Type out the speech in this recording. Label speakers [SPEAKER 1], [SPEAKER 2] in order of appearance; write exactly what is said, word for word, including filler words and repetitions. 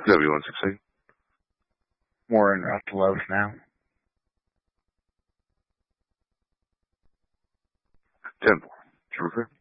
[SPEAKER 1] W one sixteen.
[SPEAKER 2] We're in route to Lowe's now.
[SPEAKER 1] ten four. Trooper.